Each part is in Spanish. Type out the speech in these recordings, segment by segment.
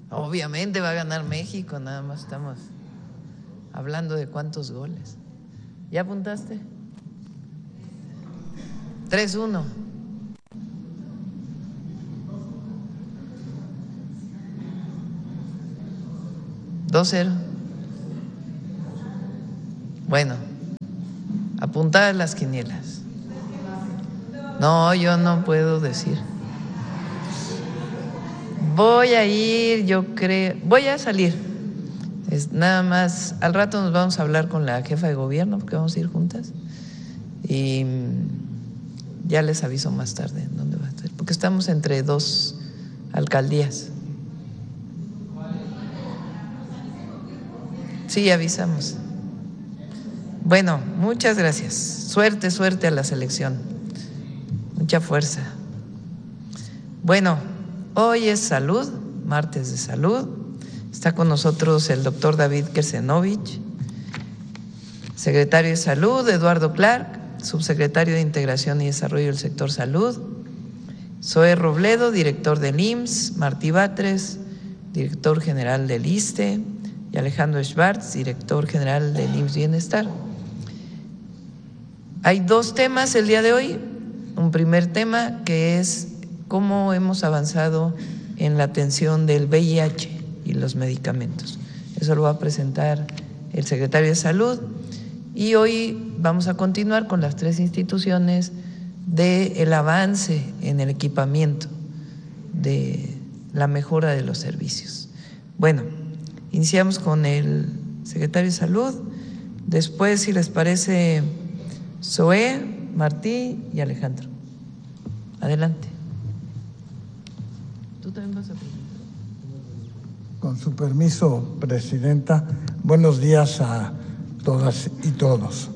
Obviamente va a ganar México, nada más estamos hablando de cuántos goles. ¿Ya apuntaste? 3-1. ¿2-0? Bueno, apuntadas las quinielas. No, yo no puedo decir. Voy a ir, yo creo, voy a salir. Nada más, al rato nos vamos a hablar con la jefa de gobierno, porque vamos a ir juntas. Y ya les aviso más tarde dónde va a estar, porque estamos entre dos alcaldías. Sí, avisamos. Bueno, muchas gracias. Suerte, suerte a la selección. Mucha fuerza. Bueno, hoy es salud, martes de salud. Está con nosotros el doctor David Kersenovich, secretario de Salud, Eduardo Clark, subsecretario de Integración y Desarrollo del Sector Salud, Zoé Robledo, director del IMSS, Martí Batres, director general del ISSSTE, y Alejandro Schwartz, director general del IMSS Bienestar. Hay dos temas el día de hoy. Un primer tema que es cómo hemos avanzado en la atención del VIH y los medicamentos. Eso lo va a presentar el secretario de Salud. Y hoy vamos a continuar con las tres instituciones del avance en el equipamiento, de la mejora de los servicios. Bueno, iniciamos con el secretario de Salud. Después, si les parece, Zoé, Martí y Alejandro. Adelante. ¿Tú también vas a presentar? Con su permiso, Presidenta, buenos días a todas y todos.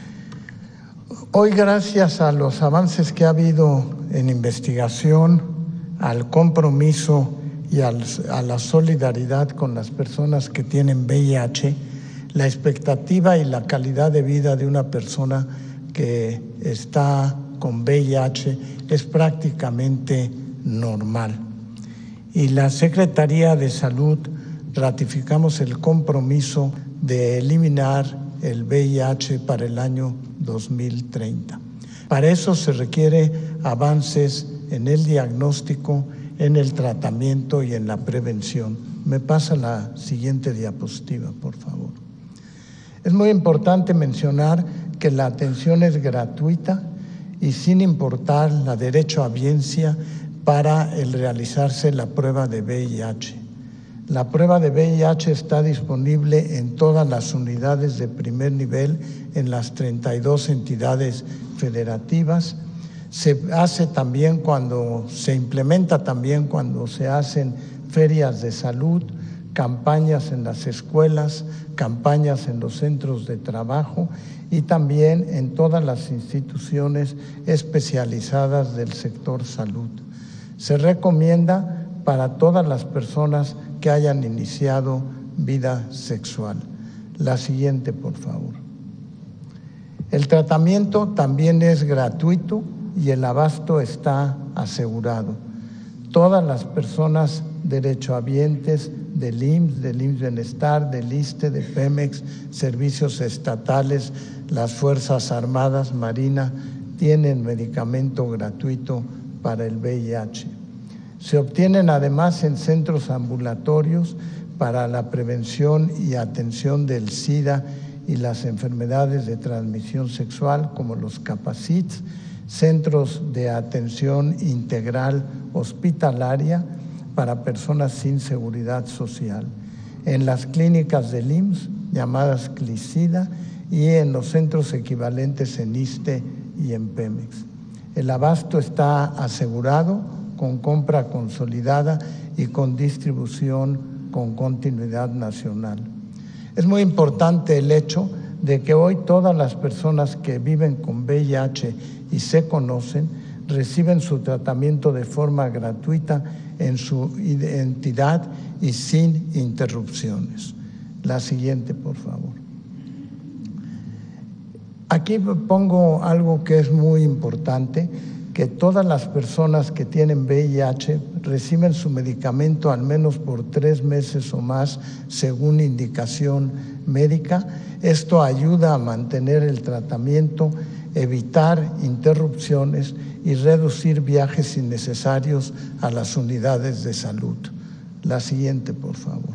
Hoy, gracias a los avances que ha habido en investigación, al compromiso y a la solidaridad con las personas que tienen VIH, la expectativa y la calidad de vida de una persona que está con VIH es prácticamente normal. Y la Secretaría de Salud ratificamos el compromiso de eliminar el VIH para el año 2030. Para eso se requiere avances en el diagnóstico, en el tratamiento y en la prevención. Me pasa la siguiente diapositiva, por favor. Es muy importante mencionar que la atención es gratuita y sin importar la derechohabiencia para el realizarse la prueba de VIH. La prueba de VIH está disponible en todas las unidades de primer nivel en las 32 entidades federativas. Se hace también se implementa también cuando se hacen ferias de salud, campañas en las escuelas, campañas en los centros de trabajo y también en todas las instituciones especializadas del sector salud. Se recomienda para todas las personas que hayan iniciado vida sexual. La siguiente, por favor. El tratamiento también es gratuito y el abasto está asegurado. Todas las personas derechohabientes del IMSS, del IMSS Bienestar, del ISSSTE, de Pemex, servicios estatales, las Fuerzas Armadas, Marina, tienen medicamento gratuito para el VIH. Se obtienen además en centros ambulatorios para la prevención y atención del SIDA y las enfermedades de transmisión sexual, como los CAPACITS, centros de atención integral hospitalaria para personas sin seguridad social, en las clínicas del IMSS, llamadas CLICIDA, y en los centros equivalentes en ISSSTE y en Pemex. El abasto está asegurado con compra consolidada y con distribución con continuidad nacional. Es muy importante el hecho de que hoy todas las personas que viven con VIH y se conocen reciben su tratamiento de forma gratuita en su entidad y sin interrupciones. La siguiente, por favor. Aquí pongo algo que es muy importante, que todas las personas que tienen VIH reciben su medicamento al menos por 3 meses o más según indicación médica. Esto ayuda a mantener el tratamiento, evitar interrupciones y reducir viajes innecesarios a las unidades de salud. La siguiente, por favor.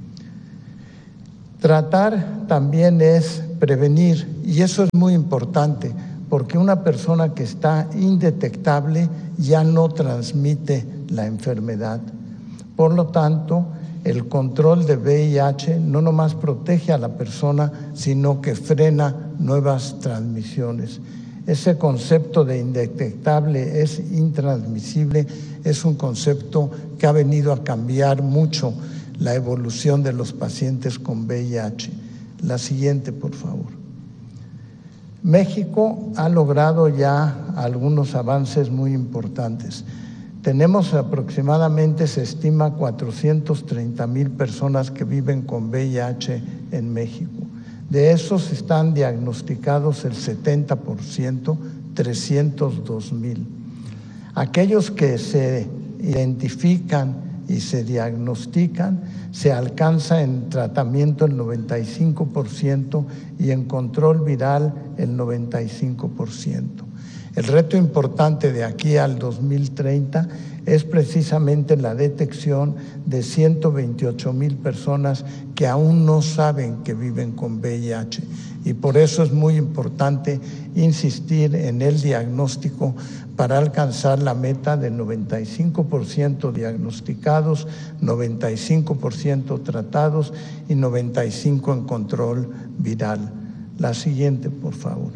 Tratar también es prevenir, y eso es muy importante, porque una persona que está indetectable ya no transmite la enfermedad. Por lo tanto, el control de VIH no nomás protege a la persona, sino que frena nuevas transmisiones. Ese concepto de indetectable es intransmisible, es un concepto que ha venido a cambiar mucho la evolución de los pacientes con VIH. La siguiente, por favor. México ha logrado ya algunos avances muy importantes. Tenemos aproximadamente, se estima, 430,000 personas que viven con VIH en México. De esos están diagnosticados el 70%, 302,000. Aquellos que se identifican y se diagnostican, se alcanza en tratamiento el 95% y en control viral el 95%. El reto importante de aquí al 2030 es precisamente la detección de 128,000 personas que aún no saben que viven con VIH, y por eso es muy importante insistir en el diagnóstico para alcanzar la meta de 95% diagnosticados, 95% tratados y 95% en control viral. La siguiente, por favor.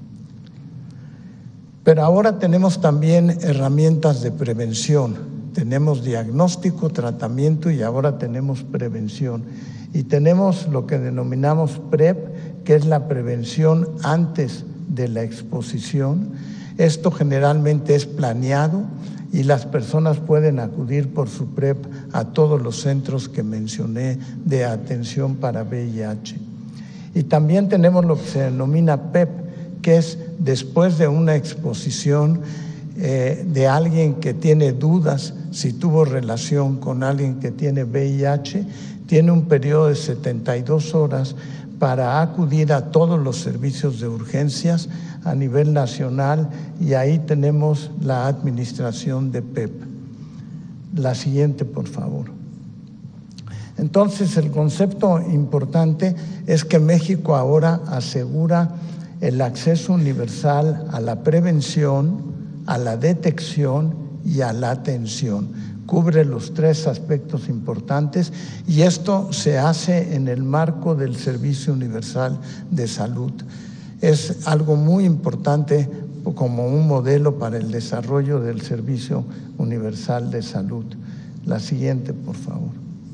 Pero ahora tenemos también herramientas de prevención. Tenemos diagnóstico, tratamiento y ahora tenemos prevención. Y tenemos lo que denominamos PrEP, que es la prevención antes de la exposición. Esto generalmente es planeado y las personas pueden acudir por su PrEP a todos los centros que mencioné de atención para VIH. Y también tenemos lo que se denomina PEP, que es después de una exposición de alguien que tiene dudas si tuvo relación con alguien que tiene VIH, tiene un periodo de 72 horas para acudir a todos los servicios de urgencias a nivel nacional, y ahí tenemos la administración de PEP. La siguiente, por favor. Entonces, el concepto importante es que México ahora asegura el acceso universal a la prevención, a la detección y a la atención. Cubre los 3 aspectos importantes, y esto se hace en el marco del Servicio Universal de Salud. Es algo muy importante como un modelo para el desarrollo del Servicio Universal de Salud. La siguiente, por favor.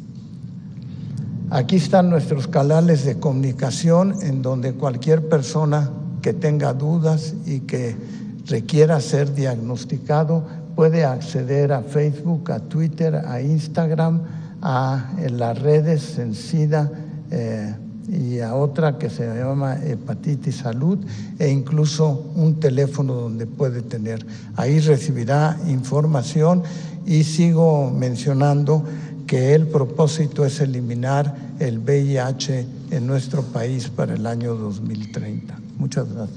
Aquí están nuestros canales de comunicación en donde cualquier persona que tenga dudas y que requiera ser diagnosticado puede acceder a Facebook, a Twitter, a Instagram, en las redes en SIDA y a otra que se llama Hepatitis Salud, e incluso un teléfono donde puede tener. Ahí recibirá información, y sigo mencionando que el propósito es eliminar el VIH en nuestro país para el año 2030. Muchas gracias.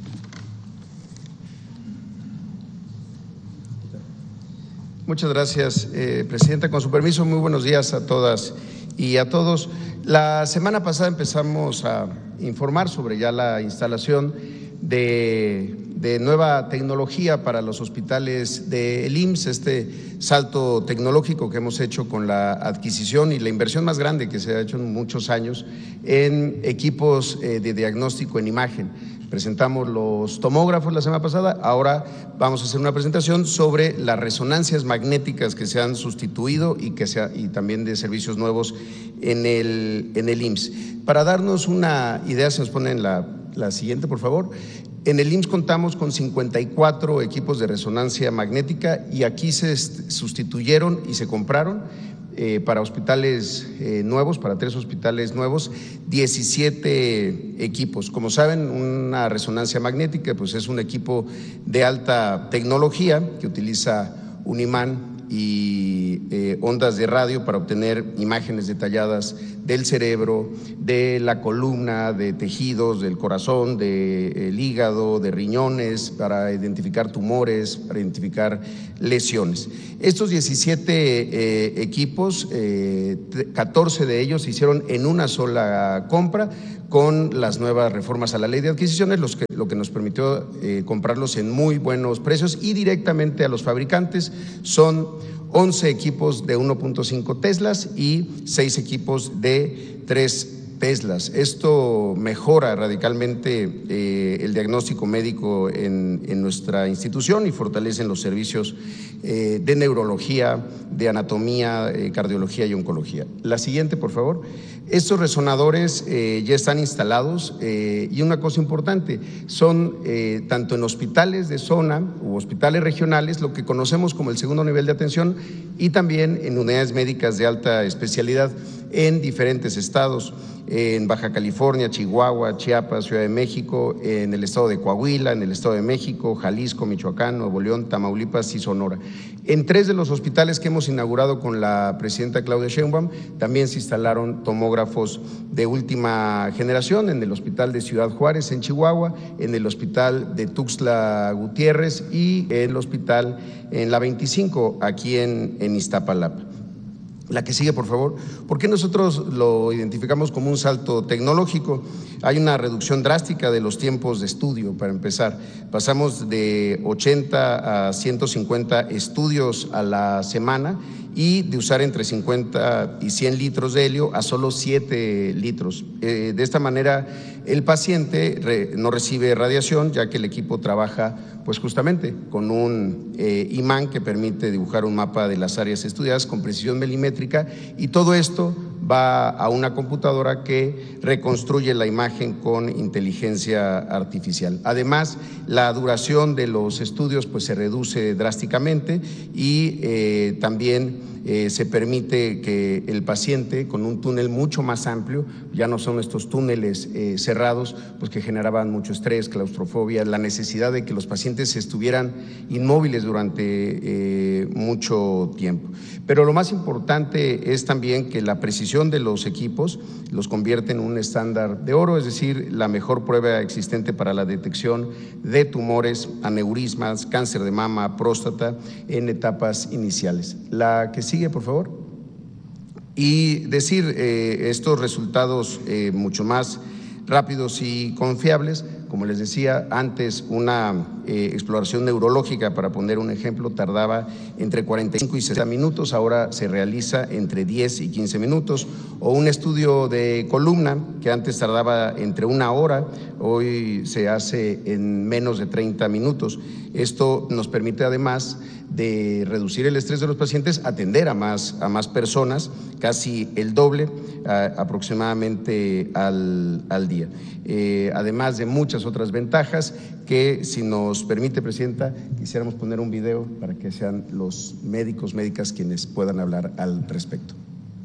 Muchas gracias, Presidenta. Con su permiso, muy buenos días a todas y a todos. La semana pasada empezamos a informar sobre ya la instalación de nueva tecnología para los hospitales del IMSS, este salto tecnológico que hemos hecho con la adquisición y la inversión más grande que se ha hecho en muchos años en equipos de diagnóstico en imagen. Presentamos los tomógrafos la semana pasada, ahora vamos a hacer una presentación sobre las resonancias magnéticas que se han sustituido y también de servicios nuevos en el IMSS. Para darnos una idea, se nos pone en la siguiente, por favor. En el IMSS contamos con 54 equipos de resonancia magnética, y aquí se sustituyeron y se compraron para hospitales nuevos, para 3 hospitales nuevos, 17 equipos. Como saben, una resonancia magnética pues es un equipo de alta tecnología que utiliza un imán ondas de radio para obtener imágenes detalladas del cerebro, de la columna, de tejidos, del corazón, del hígado, de riñones, para identificar tumores, para identificar lesiones. Estos 17 equipos, 14 de ellos se hicieron en una sola compra con las nuevas reformas a la ley de adquisiciones, lo que nos permitió comprarlos en muy buenos precios y directamente a los fabricantes. Son 11 equipos de 1.5 Teslas y 6 equipos de 3 Teslas. Esto mejora radicalmente el diagnóstico médico en nuestra institución y fortalecen los servicios de neurología, de anatomía, cardiología y oncología. La siguiente, por favor. Estos resonadores ya están instalados y una cosa importante, son tanto en hospitales de zona u hospitales regionales, lo que conocemos como el segundo nivel de atención, y también en unidades médicas de alta especialidad en diferentes estados, en Baja California, Chihuahua, Chiapas, Ciudad de México, en el estado de Coahuila, en el estado de México, Jalisco, Michoacán, Nuevo León, Tamaulipas y Sonora. En 3 de los hospitales que hemos inaugurado con la presidenta Claudia Sheinbaum también se instalaron tomógrafos de última generación, en el hospital de Ciudad Juárez en Chihuahua, en el hospital de Tuxtla Gutiérrez y en el hospital en la 25 aquí en Iztapalapa. La que sigue, por favor. ¿Por qué nosotros lo identificamos como un salto tecnológico? Hay una reducción drástica de los tiempos de estudio, para empezar. Pasamos de 80 a 150 estudios a la semana y de usar entre 50 y 100 litros de helio a solo 7 litros. De esta manera, el paciente no recibe radiación, ya que el equipo trabaja pues justamente con un imán que permite dibujar un mapa de las áreas estudiadas con precisión milimétrica, y todo esto va a una computadora que reconstruye la imagen con inteligencia artificial. Además, la duración de los estudios pues se reduce drásticamente y también se permite que el paciente, con un túnel mucho más amplio, ya no son estos túneles cerrados, pues que generaban mucho estrés, claustrofobia, la necesidad de que los pacientes estuvieran inmóviles durante mucho tiempo. Pero lo más importante es también que la precisión de los equipos los convierte en un estándar de oro, es decir, la mejor prueba existente para la detección de tumores, aneurismas, cáncer de mama, próstata en etapas iniciales. La que sigue, por favor. Y decir estos resultados mucho más rápidos y confiables. Como les decía antes, una exploración neurológica, para poner un ejemplo, tardaba entre 45 y 60 minutos, ahora se realiza entre 10 y 15 minutos. O un estudio de columna, que antes tardaba entre 1 hora, hoy se hace en menos de 30 minutos. Esto nos permite, además de reducir el estrés de los pacientes, atender a más personas, casi el doble aproximadamente al día. Además de muchas otras ventajas que, si nos permite, Presidenta, quisiéramos poner un video para que sean los médicos, médicas quienes puedan hablar al respecto.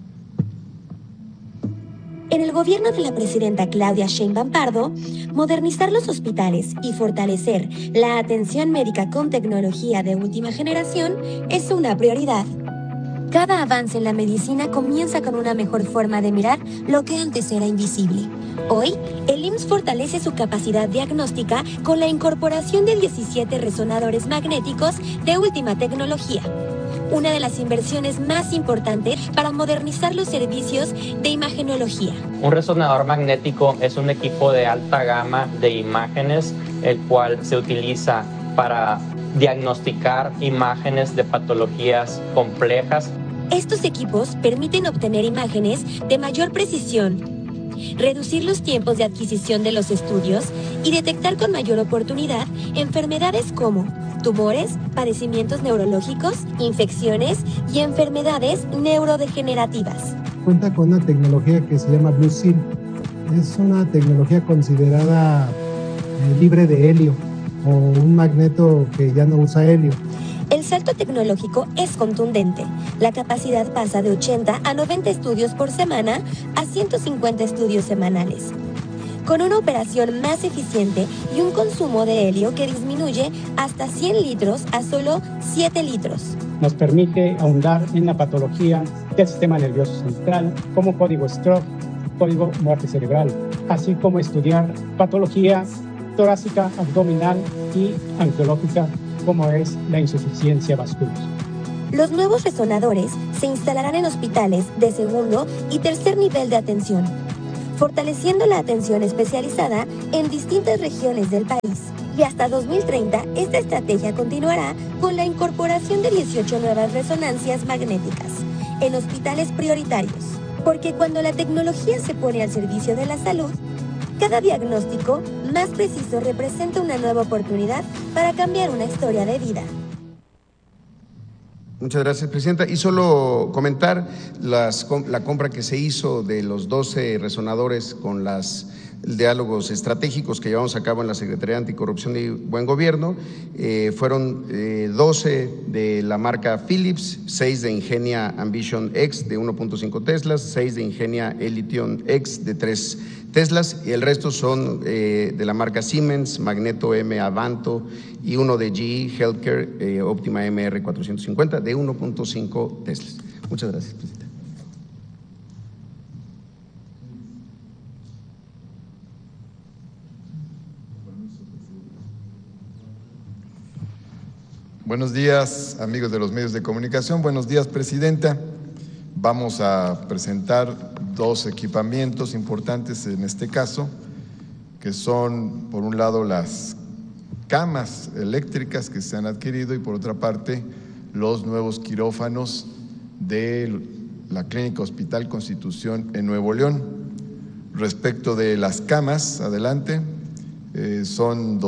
En el gobierno de la presidenta Claudia Sheinbaum Pardo, modernizar los hospitales y fortalecer la atención médica con tecnología de última generación es una prioridad. Cada avance en la medicina comienza con una mejor forma de mirar lo que antes era invisible. Hoy, el IMSS fortalece su capacidad diagnóstica con la incorporación de 17 resonadores magnéticos de última tecnología, una de las inversiones más importantes para modernizar los servicios de imagenología. Un resonador magnético es un equipo de alta gama de imágenes, el cual se utiliza para diagnosticar imágenes de patologías complejas. Estos equipos permiten obtener imágenes de mayor precisión, reducir los tiempos de adquisición de los estudios y detectar con mayor oportunidad enfermedades como tumores, padecimientos neurológicos, infecciones y enfermedades neurodegenerativas. Cuenta con una tecnología que se llama Blue Seal. Es una tecnología considerada libre de helio, o un magneto que ya no usa helio. El salto tecnológico es contundente. La capacidad pasa de 80 a 90 estudios por semana a 150 estudios semanales, con una operación más eficiente y un consumo de helio que disminuye hasta 100 litros a solo 7 litros. nos permite ahondar en la patología del sistema nervioso central, como código stroke, código muerte cerebral, así como estudiar patología torácica, abdominal y angiológica, como es la insuficiencia vascular. Los nuevos resonadores se instalarán en hospitales de segundo y tercer nivel de atención, fortaleciendo la atención especializada en distintas regiones del país. Y hasta 2030, esta estrategia continuará con la incorporación de 18 nuevas resonancias magnéticas en hospitales prioritarios. Porque cuando la tecnología se pone al servicio de la salud, cada diagnóstico más preciso representa una nueva oportunidad para cambiar una historia de vida. Muchas gracias, Presidenta. Y solo comentar la compra que se hizo de los 12 resonadores con los diálogos estratégicos que llevamos a cabo en la Secretaría de Anticorrupción y Buen Gobierno. Fueron 12 de la marca Philips, 6 de Ingenia Ambition X de 1.5 Teslas, 6 de Ingenia Elition X de 3 Teslas y el resto son de la marca Siemens, Magneto M Avanto y uno de GE Healthcare Optima MR 450 de 1.5 Teslas. Muchas gracias, Presidenta. Buenos días, amigos de los medios de comunicación. Buenos días, Presidenta. Vamos a presentar dos equipamientos importantes en este caso, que son, por un lado, las camas eléctricas que se han adquirido y, por otra parte, los nuevos quirófanos de la Clínica Hospital Constitución en Nuevo León. Respecto de las camas, adelante. Son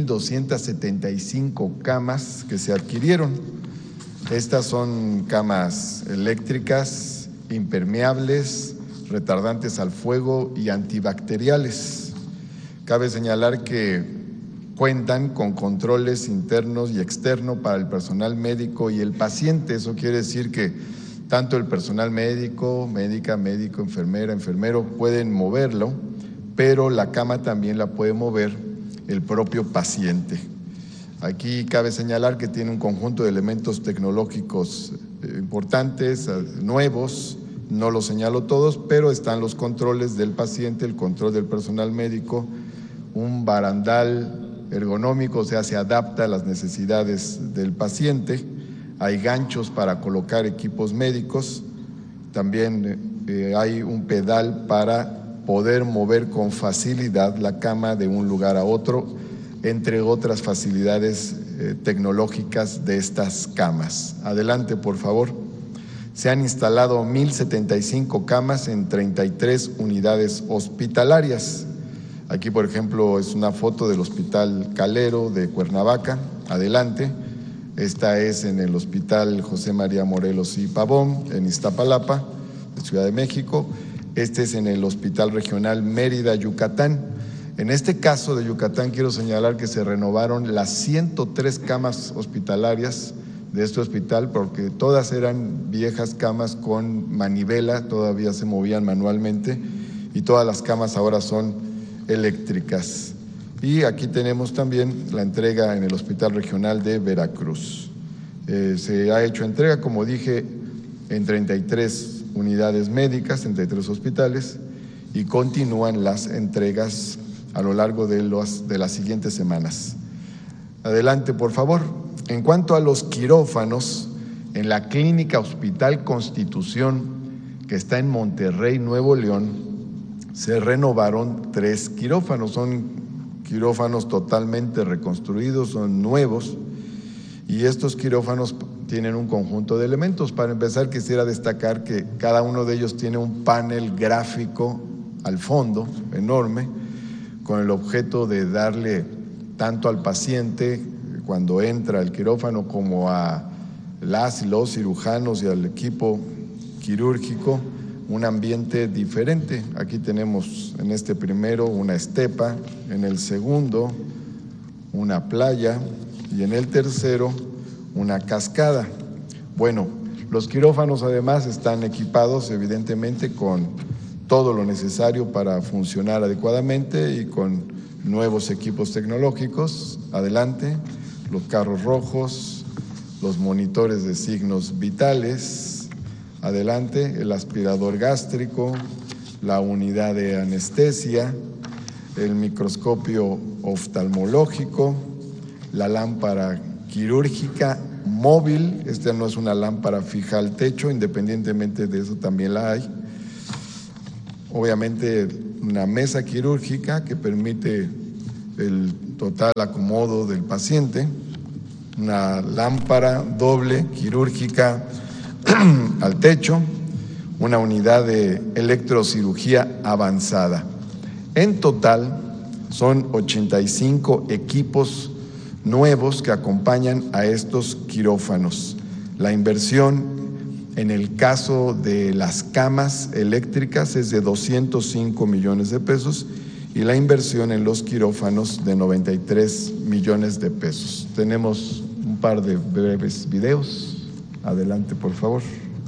2.275 camas que se adquirieron. Estas son camas eléctricas, impermeables, retardantes al fuego y antibacteriales. Cabe señalar que cuentan con controles internos y externos para el personal médico y el paciente. Eso quiere decir que tanto el personal médico, enfermera, enfermero pueden moverlo, pero la cama también la puede mover el propio paciente. Aquí cabe señalar que tiene un conjunto de elementos tecnológicos importantes, nuevos, no los señalo todos, pero están los controles del paciente, el control del personal médico, un barandal ergonómico, o sea, se adapta a las necesidades del paciente, hay ganchos para colocar equipos médicos, también hay un pedal para poder mover con facilidad la cama de un lugar a otro, entre otras facilidades tecnológicas de estas camas. Adelante, por favor. Se han instalado 1.075 camas en 33 unidades hospitalarias. Aquí, por ejemplo, es una foto del Hospital Calero de Cuernavaca. Adelante. Esta es en el Hospital José María Morelos y Pavón, en Iztapalapa, de Ciudad de México. Este es en el Hospital Regional Mérida, Yucatán. En este caso de Yucatán quiero señalar que se renovaron las 103 camas hospitalarias de este hospital porque todas eran viejas camas con manivela, todavía se movían manualmente y todas las camas ahora son eléctricas. Y aquí tenemos también la entrega en el Hospital Regional de Veracruz. Se ha hecho entrega, como dije, en 33 unidades médicas, 33 hospitales, y continúan las entregas a lo largo de las siguientes semanas. Adelante, por favor. En cuanto a los quirófanos, en la Clínica Hospital Constitución, que está en Monterrey, Nuevo León, se renovaron 3 quirófanos. Son quirófanos totalmente reconstruidos, son nuevos, y estos quirófanos tienen un conjunto de elementos. Para empezar, quisiera destacar que cada uno de ellos tiene un panel gráfico al fondo, enorme, con el objeto de darle tanto al paciente cuando entra al quirófano como a las y los cirujanos y al equipo quirúrgico un ambiente diferente. Aquí tenemos en este primero una estepa, en el segundo una playa y en el tercero una cascada. Bueno, los quirófanos además están equipados evidentemente con todo lo necesario para funcionar adecuadamente y con nuevos equipos tecnológicos. Adelante, los carros rojos, los monitores de signos vitales, adelante, el aspirador gástrico, la unidad de anestesia, el microscopio oftalmológico, la lámpara quirúrgica móvil. Esta no es una lámpara fija al techo, independientemente de eso también la hay. Obviamente una mesa quirúrgica que permite el total acomodo del paciente, una lámpara doble quirúrgica al techo, una unidad de electrocirugía avanzada. En total son 85 equipos nuevos que acompañan a estos quirófanos. La inversión en el caso de las camas eléctricas es de 205 millones de pesos y la inversión en los quirófanos de 93 millones de pesos. Tenemos un par de breves videos. Adelante, por favor.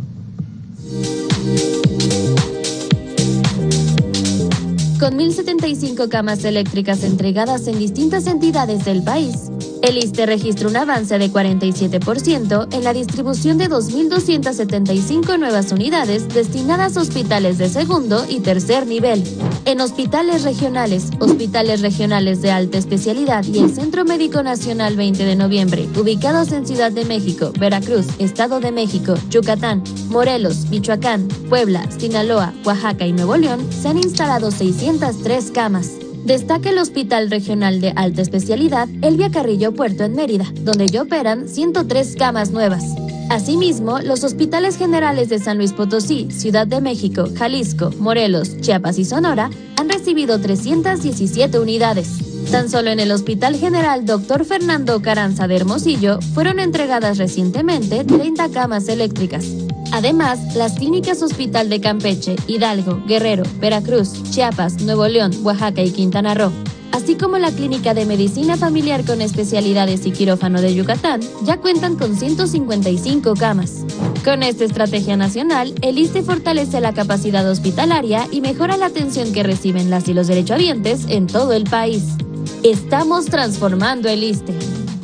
Con 1.075 camas eléctricas entregadas en distintas entidades del país, el ISSSTE registra un avance de 47% en la distribución de 2.275 nuevas unidades destinadas a hospitales de segundo y tercer nivel. En hospitales regionales de alta especialidad y el Centro Médico Nacional 20 de Noviembre, ubicados en Ciudad de México, Veracruz, Estado de México, Yucatán, Morelos, Michoacán, Puebla, Sinaloa, Oaxaca y Nuevo León, se han instalado 603 camas. Destaca el Hospital Regional de Alta Especialidad Elvia Carrillo Puerto en Mérida, donde ya operan 103 camas nuevas. Asimismo, los hospitales generales de San Luis Potosí, Ciudad de México, Jalisco, Morelos, Chiapas y Sonora han recibido 317 unidades. Tan solo en el Hospital General Dr. Fernando Carranza de Hermosillo fueron entregadas recientemente 30 camas eléctricas. Además, las clínicas Hospital de Campeche, Hidalgo, Guerrero, Veracruz, Chiapas, Nuevo León, Oaxaca y Quintana Roo, así como la Clínica de Medicina Familiar con Especialidades y Quirófano de Yucatán, ya cuentan con 155 camas. Con esta estrategia nacional, el ISSSTE fortalece la capacidad hospitalaria y mejora la atención que reciben las y los derechohabientes en todo el país. Estamos transformando el ISSSTE.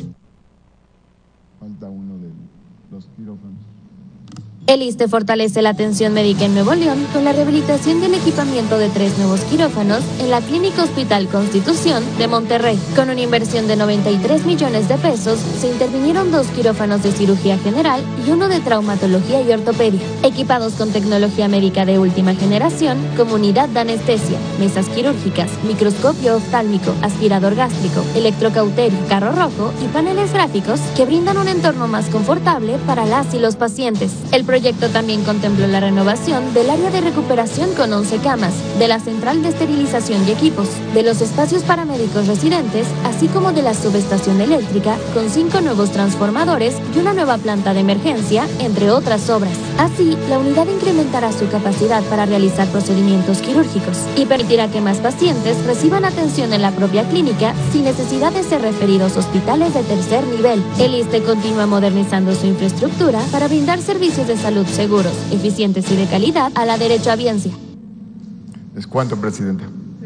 Falta uno de los quirófanos. El ISSSTE fortalece la atención médica en Nuevo León con la rehabilitación del equipamiento de 3 nuevos quirófanos en la Clínica Hospital Constitución de Monterrey. Con una inversión de 93 millones de pesos, se intervinieron 2 quirófanos de cirugía general y 1 de traumatología y ortopedia, equipados con tecnología médica de última generación, como unidad de anestesia, mesas quirúrgicas, microscopio oftálmico, aspirador gástrico, electrocauterio, carro rojo y paneles gráficos que brindan un entorno más confortable para las y los pacientes. El proyecto también contempló la renovación del área de recuperación con 11 camas, de la central de esterilización y equipos, de los espacios paramédicos residentes, así como de la subestación eléctrica con 5 nuevos transformadores y una nueva planta de emergencia, entre otras obras. Así, la unidad incrementará su capacidad para realizar procedimientos quirúrgicos y permitirá que más pacientes reciban atención en la propia clínica sin necesidad de ser referidos a hospitales de tercer nivel. El ISSSTE continúa modernizando su infraestructura para brindar servicios de salud seguros, eficientes y de calidad a la derechohabiencia. ¿Es cuánto, Presidenta?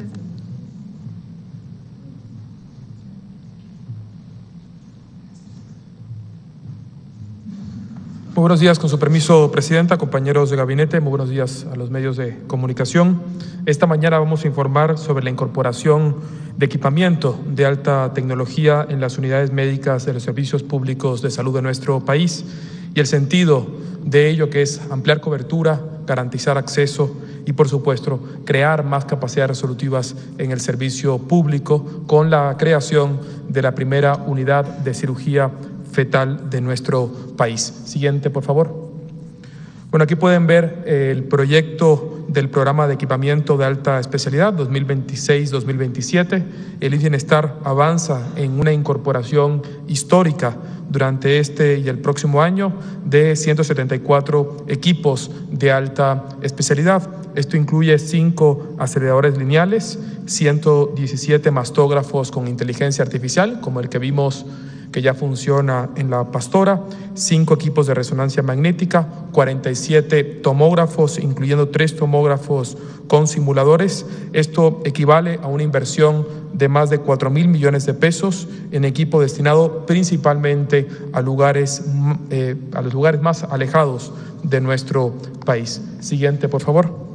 Muy buenos días, con su permiso, Presidenta, compañeros de gabinete, muy buenos días a los medios de comunicación. Esta mañana vamos a informar sobre la incorporación de equipamiento de alta tecnología en las unidades médicas de los servicios públicos de salud de nuestro país y el sentido de ello, que es ampliar cobertura, garantizar acceso y, por supuesto, crear más capacidades resolutivas en el servicio público con la creación de la primera unidad de cirugía fetal de nuestro país. Siguiente, por favor. Bueno, aquí pueden ver el proyecto del programa de equipamiento de alta especialidad 2026-2027. El Bienestar avanza en una incorporación histórica durante este y el próximo año de 174 equipos de alta especialidad. Esto incluye 5 aceleradores lineales, 117 mastógrafos con inteligencia artificial, como el que vimos que ya funciona en La Pastora, 5 equipos de resonancia magnética, 47 tomógrafos, incluyendo 3 tomógrafos con simuladores. Esto equivale a una inversión de más de 4,000 millones de pesos en equipo destinado principalmente a los lugares más alejados de nuestro país. Siguiente, por favor.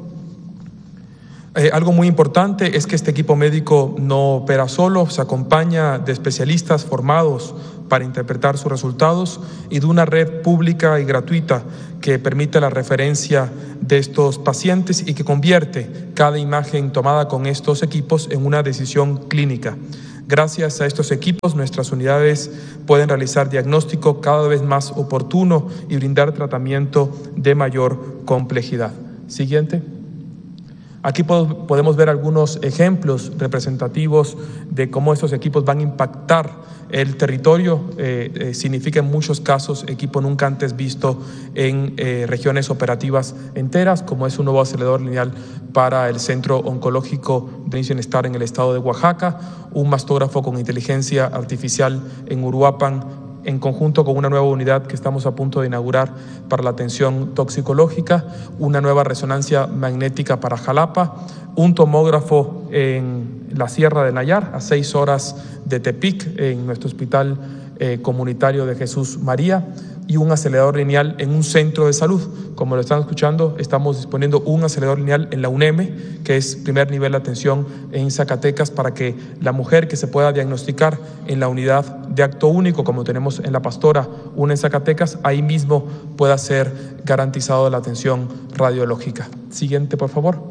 Algo muy importante es que este equipo médico no opera solo, se acompaña de especialistas formados para interpretar sus resultados y de una red pública y gratuita que permite la referencia de estos pacientes y que convierte cada imagen tomada con estos equipos en una decisión clínica. Gracias a estos equipos, nuestras unidades pueden realizar diagnóstico cada vez más oportuno y brindar tratamiento de mayor complejidad. Siguiente. Aquí podemos ver algunos ejemplos representativos de cómo estos equipos van a impactar el territorio. Significa en muchos casos equipo nunca antes visto en regiones operativas enteras, como es un nuevo acelerador lineal para el Centro Oncológico de Bienestar en el estado de Oaxaca, un mastógrafo con inteligencia artificial en Uruapan, en conjunto con una nueva unidad que estamos a punto de inaugurar para la atención toxicológica, una nueva resonancia magnética para Jalapa, un tomógrafo en la Sierra de Nayar, a 6 horas de Tepic, en nuestro hospital comunitario de Jesús María, y un acelerador lineal en un centro de salud. Como lo están escuchando, estamos disponiendo un acelerador lineal en la UNEME, que es primer nivel de atención en Zacatecas, para que la mujer que se pueda diagnosticar en la unidad de acto único, como tenemos en La Pastora, una en Zacatecas, ahí mismo pueda ser garantizado la atención radiológica. Siguiente, por favor.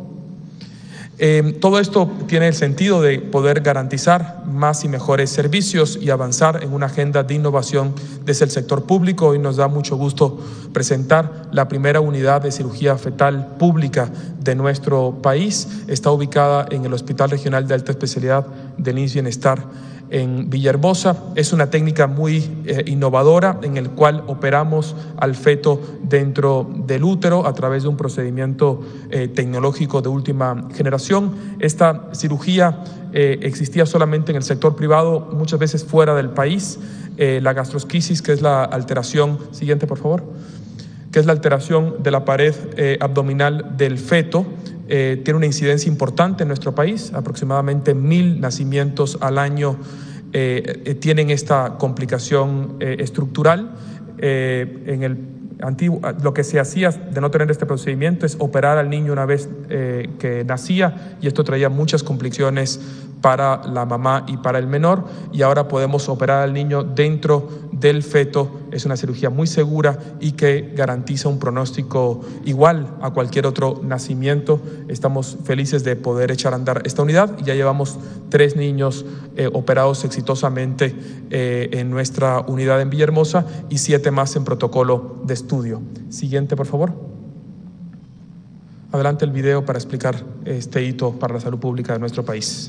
Todo esto tiene el sentido de poder garantizar más y mejores servicios y avanzar en una agenda de innovación desde el sector público. Hoy nos da mucho gusto presentar la primera unidad de cirugía fetal pública de nuestro país. Está ubicada en el Hospital Regional de Alta Especialidad del IMSS Bienestar en Villahermosa. Es una técnica muy innovadora en el cual operamos al feto dentro del útero a través de un procedimiento tecnológico de última generación. Esta cirugía existía solamente en el sector privado, muchas veces fuera del país. La gastrosquisis, que es la alteración, siguiente por favor, que es la alteración de la pared abdominal del feto, tiene una incidencia importante en nuestro país. Aproximadamente 1,000 nacimientos al año tienen esta complicación estructural. En el antiguo, lo que se hacía de no tener este procedimiento es operar al niño una vez que nacía, y esto traía muchas complicaciones para la mamá y para el menor, y ahora podemos operar al niño dentro del feto. Es una cirugía muy segura y que garantiza un pronóstico igual a cualquier otro nacimiento. Estamos felices de poder echar a andar esta unidad y ya llevamos 3 niños operados exitosamente en nuestra unidad en Villahermosa y 7 más en protocolo de estudio. Siguiente, por favor. Adelante el video para explicar este hito para la salud pública de nuestro país.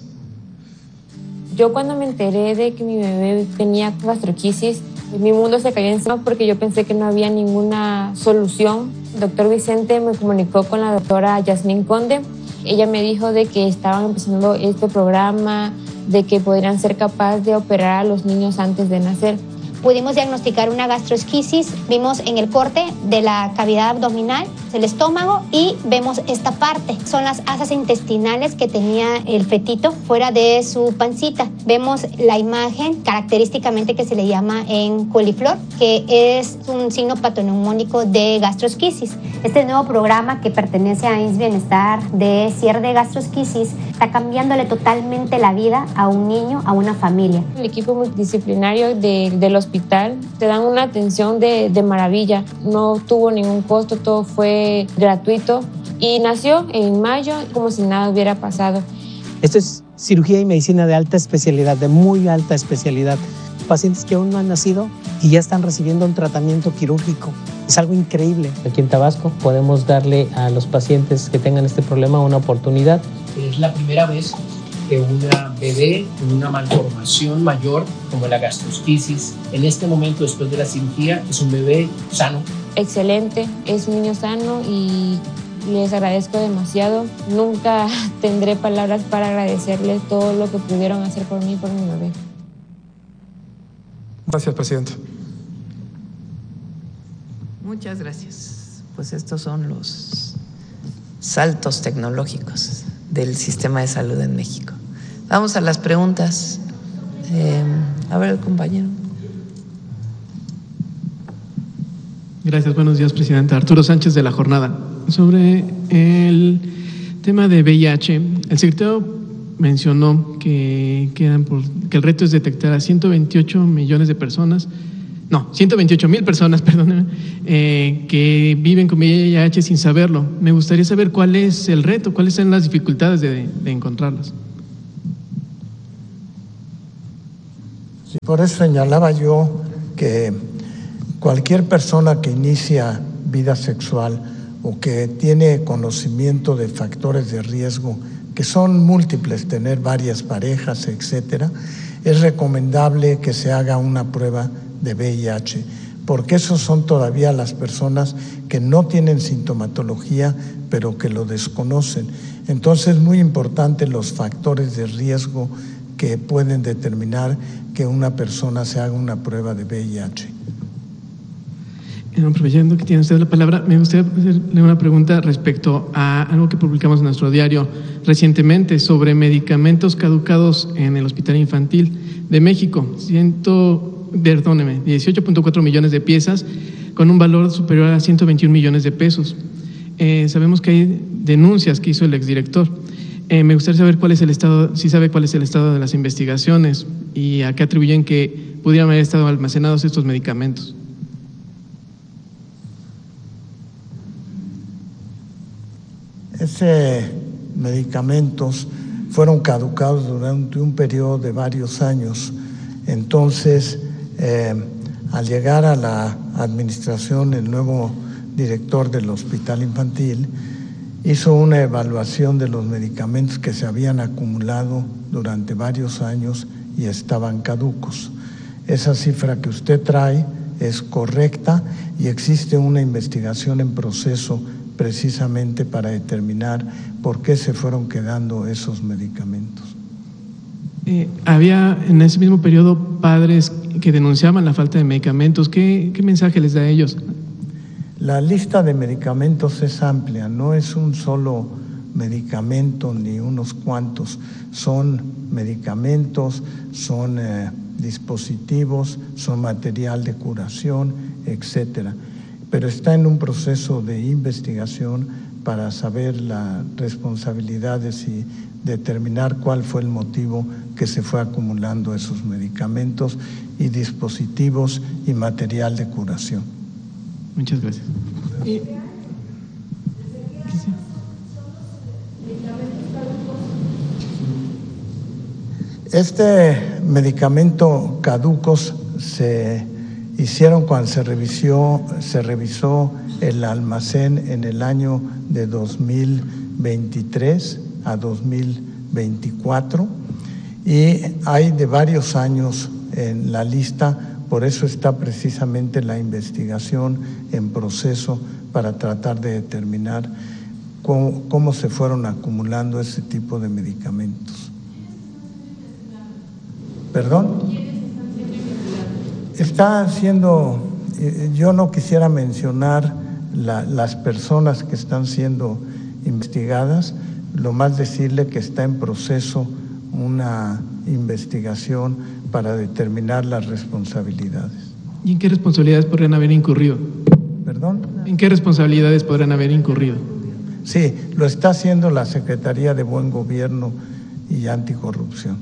Yo cuando me enteré de que mi bebé tenía gastrosquisis, mi mundo se cayó encima porque yo pensé que no había ninguna solución. El doctor Vicente me comunicó con la doctora Yasmín Conde. Ella me dijo de que estaban empezando este programa, de que podrían ser capaces de operar a los niños antes de nacer. Pudimos diagnosticar una gastrosquisis, vimos en el corte de la cavidad abdominal, el estómago, y vemos esta parte. Son las asas intestinales que tenía el fetito fuera de su pancita. Vemos la imagen característicamente que se le llama en coliflor, que es un signo patoneumónico de gastrosquisis. Este nuevo programa que pertenece a IMSS Bienestar de cierre de gastrosquisis está cambiándole totalmente la vida a un niño, a una familia. El equipo multidisciplinario del hospital te dan una atención de maravilla. No tuvo ningún costo, todo fue gratuito y nació en mayo como si nada hubiera pasado. Esto es cirugía y medicina de alta especialidad, de muy alta especialidad. Pacientes que aún no han nacido y ya están recibiendo un tratamiento quirúrgico. Es algo increíble. Aquí en Tabasco podemos darle a los pacientes que tengan este problema una oportunidad. Es la primera vez que una bebé con una malformación mayor como la gastrosquisis, en este momento después de la cirugía, es un bebé sano. Excelente, es un niño sano y les agradezco demasiado. Nunca tendré palabras para agradecerles todo lo que pudieron hacer por mí y por mi bebé. Gracias, presidente. Muchas gracias. Pues estos son los saltos tecnológicos del sistema de salud en México. Vamos a las preguntas. A ver, compañero. Gracias, buenos días, presidenta. Arturo Sánchez de La Jornada. Sobre el tema de VIH, el secretario mencionó que el reto es detectar a 128 millones de personas, 128,000 personas, perdónenme, que viven con VIH sin saberlo. Me gustaría saber cuál es el reto, cuáles son las dificultades de encontrarlas. Sí, por eso señalaba yo que cualquier persona que inicia vida sexual o que tiene conocimiento de factores de riesgo, que son múltiples, tener varias parejas, etcétera, es recomendable que se haga una prueba de VIH, porque esos son todavía las personas que no tienen sintomatología, pero que lo desconocen. Entonces es muy importante los factores de riesgo que pueden determinar que una persona se haga una prueba de VIH. Aprovechando que tiene usted la palabra, me gustaría hacerle una pregunta respecto a algo que publicamos en nuestro diario recientemente sobre medicamentos caducados en el Hospital Infantil de México. 18.4 millones de piezas con un valor superior a 121 millones de pesos. Sabemos que hay denuncias que hizo el exdirector. Me gustaría saber cuál es el estado, si sabe cuál es el estado de las investigaciones y a qué atribuyen que pudieran haber estado almacenados estos medicamentos. Esos medicamentos fueron caducados durante un periodo de varios años. Entonces, al llegar a la administración, el nuevo director del Hospital Infantil hizo una evaluación de los medicamentos que se habían acumulado durante varios años y estaban caducos. Esa cifra que usted trae es correcta y existe una investigación en proceso precisamente para determinar por qué se fueron quedando esos medicamentos. Había en ese mismo periodo padres que denunciaban la falta de medicamentos. ¿Qué mensaje les da a ellos? La lista de medicamentos es amplia, no es un solo medicamento ni unos cuantos, son medicamentos, son dispositivos, son material de curación, etcétera. Pero está en un proceso de investigación para saber las responsabilidades y determinar cuál fue el motivo que se fue acumulando esos medicamentos y dispositivos y material de curación. Muchas gracias. Este medicamento caducos se hicieron cuando se revisó el almacén en el año de 2023 a 2024 y hay de varios años en la lista, por eso está precisamente la investigación en proceso para tratar de determinar cómo se fueron acumulando ese tipo de medicamentos. ¿Perdón? Está haciendo, yo no quisiera mencionar las personas que están siendo investigadas, lo más decirle que está en proceso una investigación para determinar las responsabilidades. ¿Y en qué responsabilidades podrían haber incurrido? ¿Perdón? ¿En qué responsabilidades podrían haber incurrido? Sí, lo está haciendo la Secretaría de Buen Gobierno y Anticorrupción.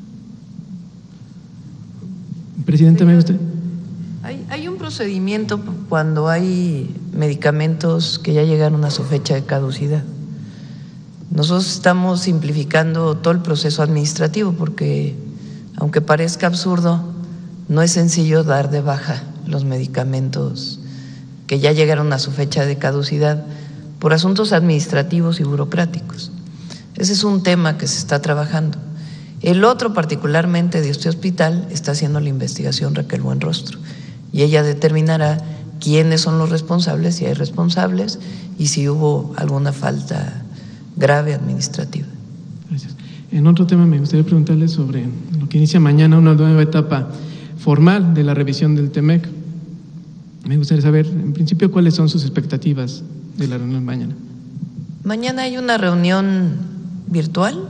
Presidente, ¿me gusta? Hay un procedimiento cuando hay medicamentos que ya llegaron a su fecha de caducidad. Nosotros estamos simplificando todo el proceso administrativo porque, aunque parezca absurdo, no es sencillo dar de baja los medicamentos que ya llegaron a su fecha de caducidad por asuntos administrativos y burocráticos. Ese es un tema que se está trabajando. El otro, particularmente de este hospital, está haciendo la investigación Raquel Buenrostro y ella determinará quiénes son los responsables, si hay responsables y si hubo alguna falta grave administrativa. Gracias. En otro tema me gustaría preguntarle sobre lo que inicia mañana una nueva etapa formal de la revisión del TEMEC. Me gustaría saber, en principio, cuáles son sus expectativas de la reunión mañana. Mañana hay una reunión virtual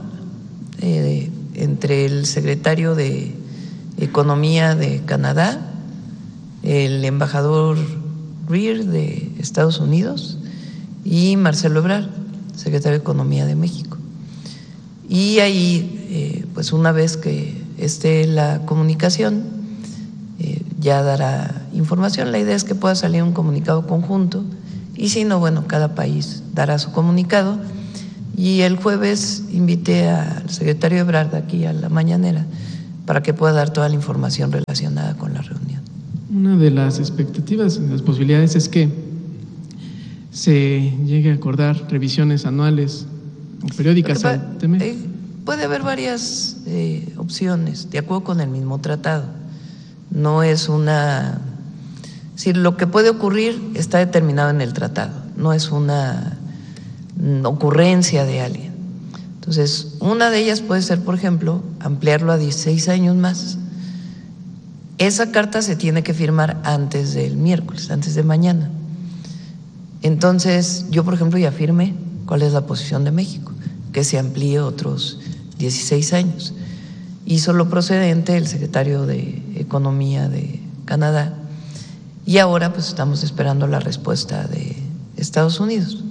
entre el secretario de Economía de Canadá, el embajador Greer de Estados Unidos y Marcelo Ebrard, secretario de Economía de México. Y ahí, pues una vez que esté la comunicación, ya dará información. La idea es que pueda salir un comunicado conjunto y si no, bueno, cada país dará su comunicado. Y el jueves invité al secretario Ebrard aquí a la mañanera para que pueda dar toda la información relacionada con la reunión. Una de las expectativas, las posibilidades es que se llegue a acordar revisiones anuales o periódicas al TEMEC. Puede haber varias opciones, de acuerdo con el mismo tratado. No es una… Si lo que puede ocurrir está determinado en el tratado, no es una ocurrencia de alguien. Entonces, una de ellas puede ser, por ejemplo, ampliarlo a 16 años más. Esa carta se tiene que firmar antes del miércoles, antes de mañana. Entonces, yo, por ejemplo, ya firmé cuál es la posición de México, que se amplíe otros 16 años. Hizo lo procedente el secretario de Economía de Canadá y ahora pues estamos esperando la respuesta de Estados Unidos.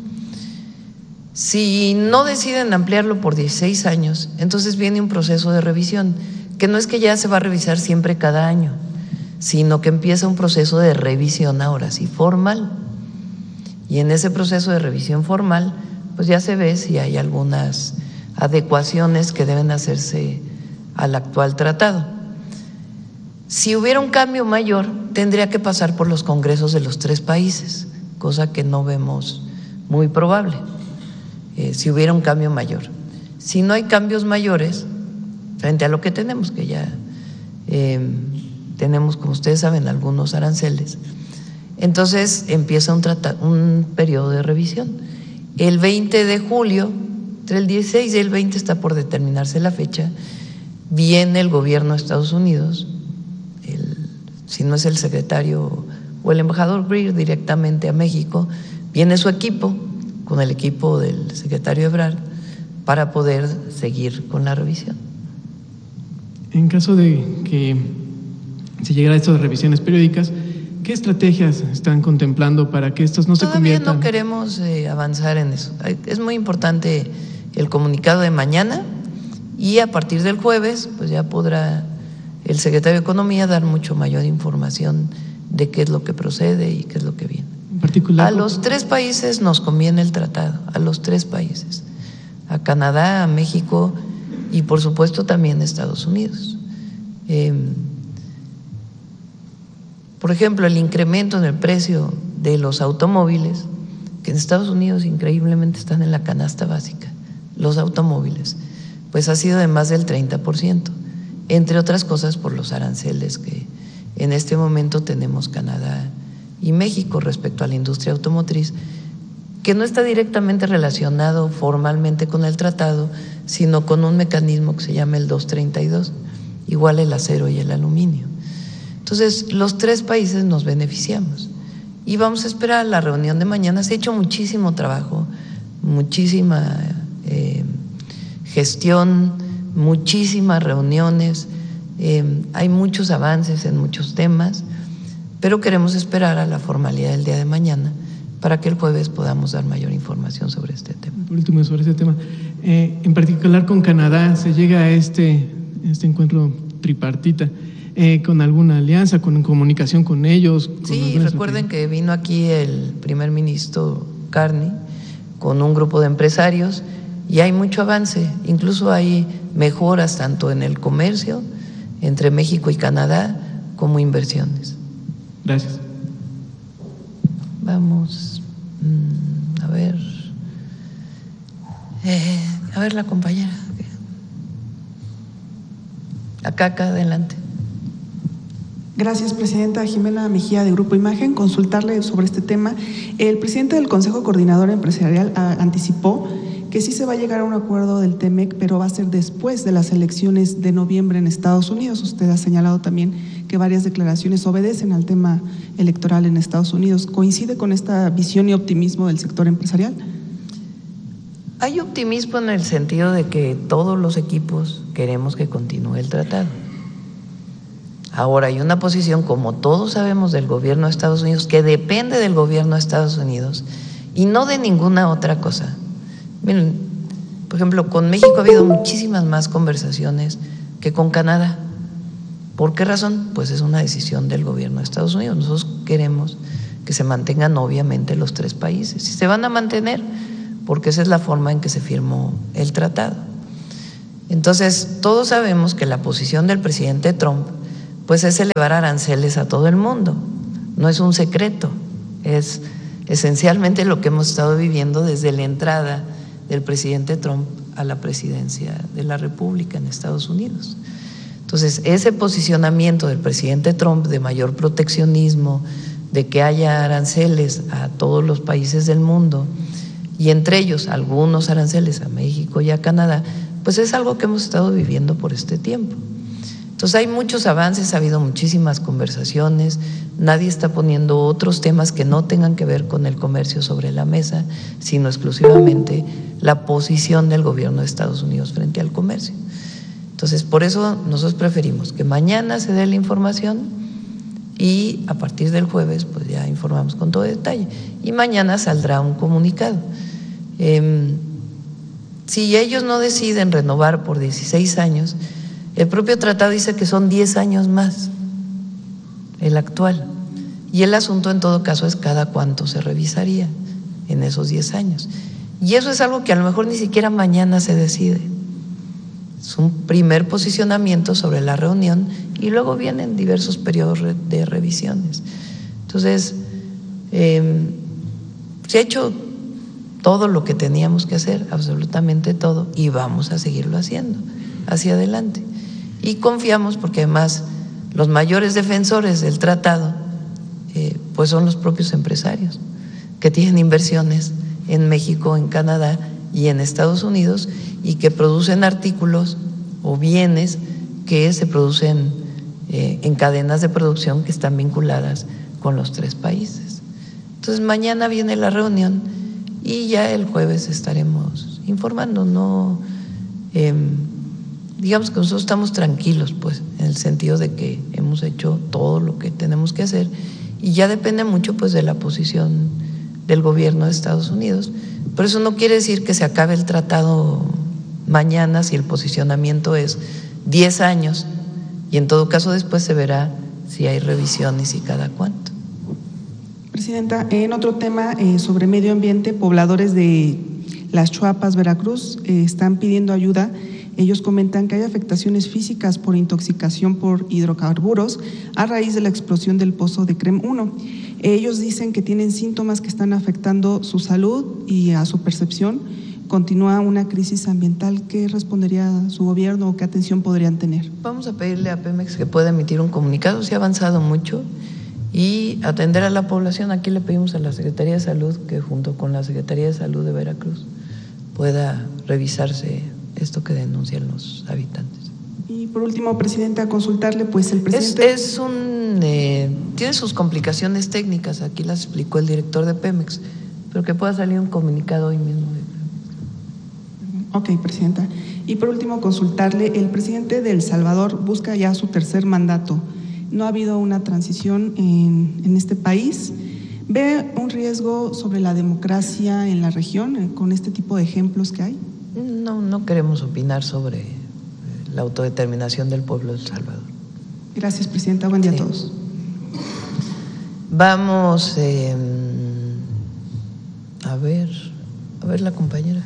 Si no deciden ampliarlo por 16 años, entonces viene un proceso de revisión, que no es que ya se va a revisar siempre cada año, sino que empieza un proceso de revisión ahora sí formal. Y en ese proceso de revisión formal, pues ya se ve si hay algunas adecuaciones que deben hacerse al actual tratado. Si hubiera un cambio mayor, tendría que pasar por los congresos de los 3 países, cosa que no vemos muy probable, si hubiera un cambio mayor. Si no hay cambios mayores, frente a lo que tenemos, que ya tenemos, como ustedes saben, algunos aranceles, entonces empieza un periodo de revisión. El 20 de julio, entre el 16 y el 20 está por determinarse la fecha, viene el gobierno de Estados Unidos, si no es el secretario o el embajador Greer directamente a México, viene su equipo con el equipo del secretario Ebrard para poder seguir con la revisión. En caso de que se llegara a esto de revisiones periódicas, ¿qué estrategias están contemplando para que estos no se conviertan? Todavía no queremos avanzar en eso. Es muy importante el comunicado de mañana y a partir del jueves pues ya podrá el secretario de Economía dar mucho mayor información de qué es lo que procede y qué es lo que viene. En particular, a los 3 países nos conviene el tratado, a los 3 países, a Canadá, a México y por supuesto también a Estados Unidos. Por ejemplo, el incremento en el precio de los automóviles, que en Estados Unidos increíblemente están en la canasta básica, los automóviles, pues ha sido de más del 30%, entre otras cosas por los aranceles que en este momento tenemos Canadá y México respecto a la industria automotriz, que no está directamente relacionado formalmente con el tratado, sino con un mecanismo que se llama el 232, igual el acero y el aluminio. Entonces, los 3 países nos beneficiamos y vamos a esperar la reunión de mañana. Se ha hecho muchísimo trabajo, muchísima gestión, muchísimas reuniones, hay muchos avances en muchos temas, pero queremos esperar a la formalidad del día de mañana para que el jueves podamos dar mayor información sobre este tema. Por último, sobre este tema, en particular con Canadá, se llega a este encuentro tripartita, con alguna alianza, con comunicación con ellos. Sí, recuerden que vino aquí el primer ministro Carney con un grupo de empresarios y hay mucho avance, incluso hay mejoras tanto en el comercio entre México y Canadá como inversiones. Gracias. Vamos a ver la compañera. Acá, adelante. Gracias, presidenta. Jimena Mejía, de Grupo Imagen. Consultarle sobre este tema. El presidente del Consejo Coordinador Empresarial anticipó que sí se va a llegar a un acuerdo del TEMEC, pero va a ser después de las elecciones de noviembre en Estados Unidos. Usted ha señalado también que varias declaraciones obedecen al tema electoral en Estados Unidos. ¿Coincide con esta visión y optimismo del sector empresarial? Hay optimismo en el sentido de que todos los equipos queremos que continúe el tratado. Ahora, hay una posición, como todos sabemos, del gobierno de Estados Unidos, que depende del gobierno de Estados Unidos y no de ninguna otra cosa. Miren, por ejemplo, con México ha habido muchísimas más conversaciones que con Canadá. ¿Por qué razón? Pues es una decisión del gobierno de Estados Unidos. Nosotros queremos que se mantengan obviamente los tres países y se van a mantener porque esa es la forma en que se firmó el tratado. Entonces, todos sabemos que la posición del presidente Trump pues es elevar aranceles a todo el mundo. No es un secreto, es esencialmente lo que hemos estado viviendo desde la entrada del presidente Trump a la presidencia de la República en Estados Unidos. Entonces, ese posicionamiento del presidente Trump de mayor proteccionismo, de que haya aranceles a todos los países del mundo y entre ellos algunos aranceles a México y a Canadá, pues es algo que hemos estado viviendo por este tiempo. Entonces hay muchos avances, ha habido muchísimas conversaciones, nadie está poniendo otros temas que no tengan que ver con el comercio sobre la mesa, sino exclusivamente la posición del gobierno de Estados Unidos frente al comercio. Entonces, por eso nosotros preferimos que mañana se dé la información y a partir del jueves pues ya informamos con todo detalle y mañana saldrá un comunicado. Si ellos no deciden renovar por 16 años, el propio tratado dice que son 10 años más, el actual. Y el asunto en todo caso es cada cuánto se revisaría en esos 10 años. Y eso es algo que a lo mejor ni siquiera mañana se decide. Es un primer posicionamiento sobre la reunión y luego vienen diversos periodos de revisiones. Entonces, se ha hecho todo lo que teníamos que hacer, absolutamente todo, y vamos a seguirlo haciendo hacia adelante. Y confiamos porque además los mayores defensores del tratado pues son los propios empresarios que tienen inversiones en México, en Canadá y en Estados Unidos y que producen artículos o bienes que se producen en cadenas de producción que están vinculadas con los tres países. Entonces mañana viene la reunión y ya el jueves estaremos informando. No, digamos que nosotros estamos tranquilos, pues, en el sentido de que hemos hecho todo lo que tenemos que hacer y ya depende mucho, pues, de la posición del gobierno de Estados Unidos. Pero eso no quiere decir que se acabe el tratado mañana si el posicionamiento es 10 años y en todo caso después se verá si hay revisiones y cada cuánto. Presidenta, en otro tema sobre medio ambiente, pobladores de Las Chuapas, Veracruz, están pidiendo ayuda. Ellos comentan que hay afectaciones físicas por intoxicación por hidrocarburos a raíz de la explosión del pozo de CREM 1. Ellos dicen que tienen síntomas que están afectando su salud y a su percepción. Continúa una crisis ambiental. ¿Qué respondería su gobierno o qué atención podrían tener? Vamos a pedirle a Pemex que pueda emitir un comunicado. Se ha avanzado mucho y atender a la población. Aquí le pedimos a la Secretaría de Salud que junto con la Secretaría de Salud de Veracruz pueda revisarse esto que denuncian los habitantes. Y por último, Presidenta, consultarle, pues el presidente… Tiene sus complicaciones técnicas, aquí las explicó el director de Pemex, pero que pueda salir un comunicado hoy mismo. Ok, Presidenta. Y por último, consultarle, el presidente de El Salvador busca ya su tercer mandato. No ha habido una transición en este país. ¿Ve un riesgo sobre la democracia en la región con este tipo de ejemplos que hay? No queremos opinar sobre la autodeterminación del pueblo de El Salvador. Gracias, Presidenta. Buen día a todos. Vamos a ver la compañera.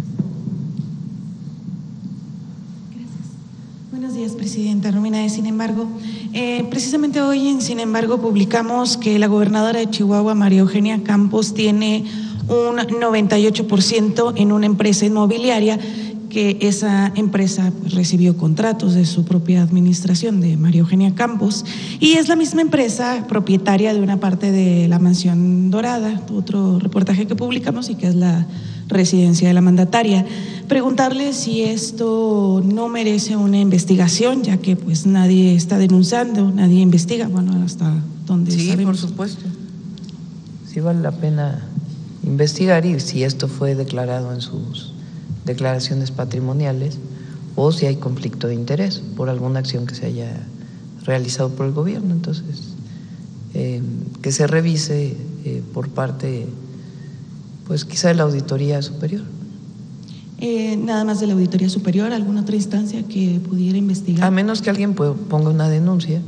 Buenos días, Presidenta. Romina de Sin Embargo. Precisamente hoy en Sin Embargo publicamos que la gobernadora de Chihuahua, María Eugenia Campos, tiene un 98% en una empresa inmobiliaria, que esa empresa pues recibió contratos de su propia administración, de María Eugenia Campos, y es la misma empresa propietaria de una parte de la Mansión Dorada, otro reportaje que publicamos y que es la residencia de la mandataria. Preguntarle si esto no merece una investigación, ya que pues nadie está denunciando, nadie investiga, bueno, hasta donde sabemos. Por supuesto. Sí vale la pena investigar y si esto fue declarado en sus declaraciones patrimoniales o si hay conflicto de interés por alguna acción que se haya realizado por el gobierno. Entonces, que se revise por parte, pues quizá de la Auditoría Superior. Nada más de la Auditoría Superior, ¿alguna otra instancia que pudiera investigar? A menos que alguien ponga una denuncia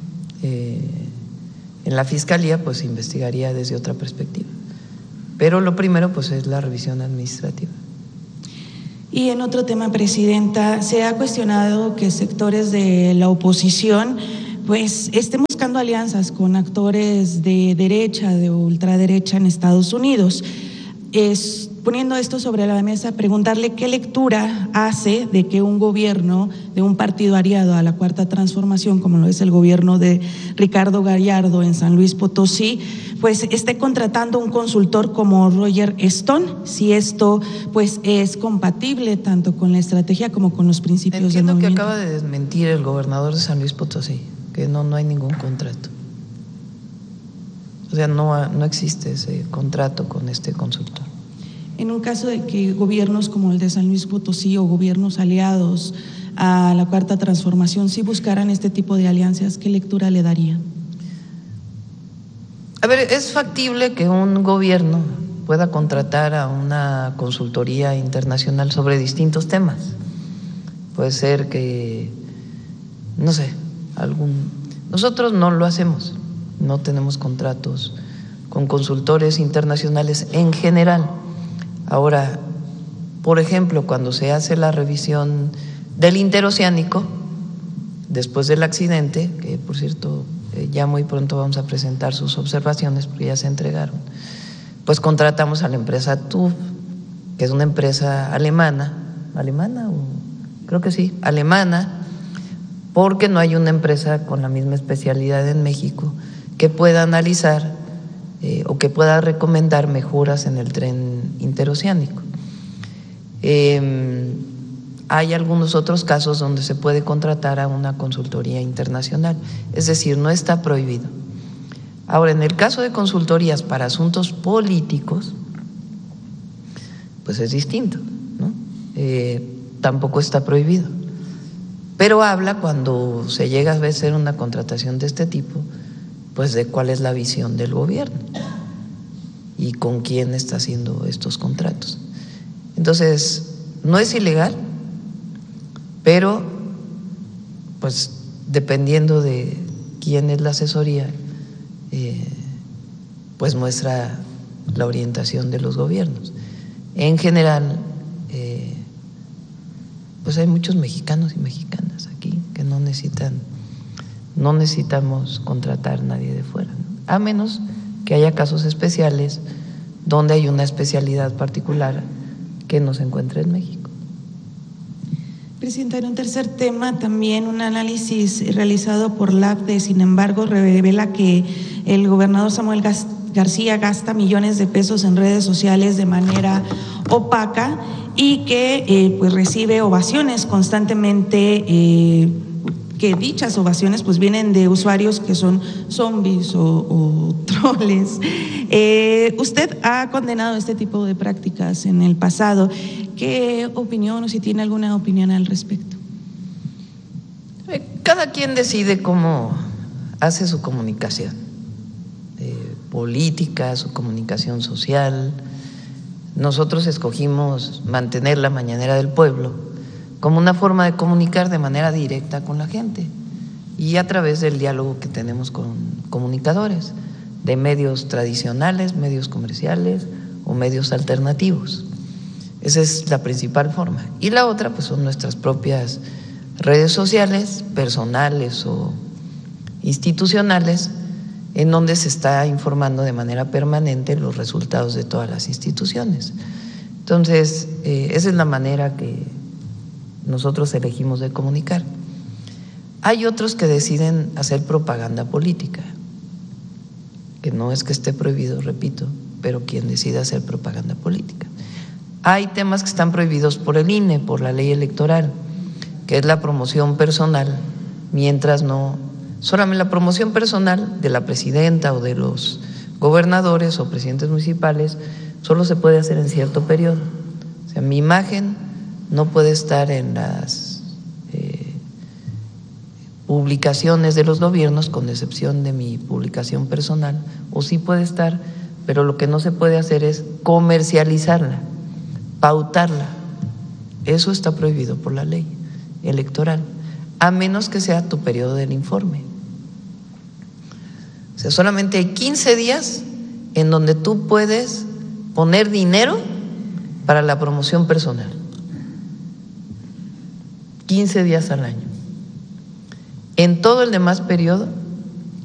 en la Fiscalía, pues se investigaría desde otra perspectiva. Pero lo primero, pues, es la revisión administrativa. Y en otro tema, Presidenta, se ha cuestionado que sectores de la oposición pues estén buscando alianzas con actores de derecha, de ultraderecha en Estados Unidos. Poniendo esto sobre la mesa, preguntarle qué lectura hace de que un gobierno de un partido aliado a la Cuarta Transformación, como lo es el gobierno de Ricardo Gallardo en San Luis Potosí, pues esté contratando un consultor como Roger Stone, si esto pues es compatible tanto con la estrategia como con los principios del movimiento. Entiendo que acaba de desmentir el gobernador de San Luis Potosí, que no hay ningún contrato. O sea, no existe ese contrato con este consultor. En un caso de que gobiernos como el de San Luis Potosí o gobiernos aliados a la Cuarta Transformación sí buscaran este tipo de alianzas, ¿qué lectura le darían? A ver, es factible que un gobierno pueda contratar a una consultoría internacional sobre distintos temas. Puede ser que, no sé, nosotros no lo hacemos, no tenemos contratos con consultores internacionales en general. Ahora, por ejemplo, cuando se hace la revisión del interoceánico, después del accidente, que por cierto ya muy pronto vamos a presentar sus observaciones porque ya se entregaron, pues contratamos a la empresa TÜV, que es una empresa alemana, creo que sí, alemana, porque no hay una empresa con la misma especialidad en México que pueda analizar o que pueda recomendar mejoras en el tren interoceánico. Hay algunos otros casos donde se puede contratar a una consultoría internacional, es decir, no está prohibido. Ahora, en el caso de consultorías para asuntos políticos, pues es distinto, ¿no? Tampoco está prohibido, pero habla cuando se llega a hacer una contratación de este tipo, pues de cuál es la visión del gobierno y con quién está haciendo estos contratos. Entonces, no es ilegal, pero pues dependiendo de quién es la asesoría, pues muestra la orientación de los gobiernos. En general, pues hay muchos mexicanos y mexicanas aquí que no necesitamos contratar a nadie de fuera, ¿no? A menos que haya casos especiales donde hay una especialidad particular que no se encuentra en México. Presidenta, en un tercer tema, también un análisis realizado por LAPDE, sin embargo, revela que el gobernador Samuel García gasta millones de pesos en redes sociales de manera opaca y que pues recibe ovaciones constantemente, que dichas ovaciones pues vienen de usuarios que son zombies o troles. Usted ha condenado este tipo de prácticas en el pasado. ¿Qué opinión o si tiene alguna opinión al respecto? Cada quien decide cómo hace su comunicación política, su comunicación social. Nosotros escogimos mantener la Mañanera del Pueblo como una forma de comunicar de manera directa con la gente y a través del diálogo que tenemos con comunicadores de medios tradicionales, medios comerciales o medios alternativos. Esa es la principal forma. Y la otra pues son nuestras propias redes sociales, personales o institucionales, en donde se está informando de manera permanente los resultados de todas las instituciones. Entonces, esa es la manera que nosotros elegimos de comunicar. Hay otros que deciden hacer propaganda política, que no es que esté prohibido, repito, pero quien decide hacer propaganda política. Hay temas que están prohibidos por el INE, por la ley electoral, que es la promoción personal, mientras no, solamente la promoción personal de la presidenta o de los gobernadores o presidentes municipales solo se puede hacer en cierto periodo. O sea, mi imagen no puede estar en las publicaciones de los gobiernos, con excepción de mi publicación personal, o sí puede estar, pero lo que no se puede hacer es comercializarla, pautarla. Eso está prohibido por la ley electoral, a menos que sea tu periodo del informe. O sea, solamente hay 15 días en donde tú puedes poner dinero para la promoción personal. 15 días al año. En todo el demás periodo